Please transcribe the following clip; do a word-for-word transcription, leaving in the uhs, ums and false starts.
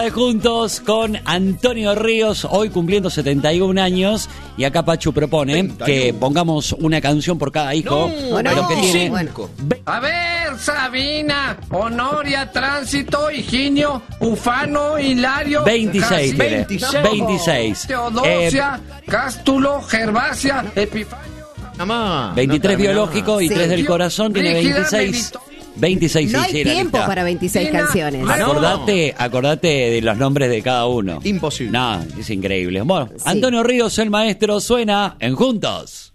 Juntos con Antonio Ríos, hoy cumpliendo setenta y un años. Y acá Pachu propone setenta y uno. Que pongamos una canción por cada hijo. No, no, no, que tiene... bueno. A ver, Sabina, Honoria, Tránsito, Higinio, Ufano, Hilario, veintiséis, Casi, veintiséis. veintiséis. Teodosia, eh, Cástulo, Gervasia, Epifanio. Mamá, veintitrés no biológico y sí. tres del corazón, tiene veintiséis. veintiséis, no sí, hay sí, tiempo lista. para veintiséis Nina, canciones. ah, no. Acordate, acordate de los nombres de cada uno. Imposible. No, es increíble. Bueno, Sí. Antonio Ríos, el maestro, suena en Juntos.